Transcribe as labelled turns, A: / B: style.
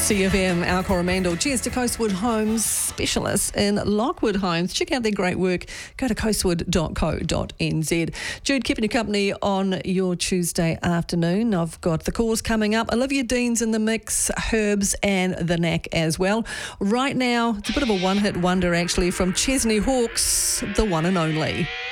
A: CFM, our Coromandel. Cheers to Coastwood Homes, specialists in Lockwood Homes. Check out their great work. Go to coastwood.co.nz. Jude, keeping you company on your Tuesday afternoon. I've got the calls coming up. Olivia Dean's in the mix, Herbs and the Knack as well. Right now, it's a bit of a one-hit wonder actually from Chesney Hawkes, the one and only.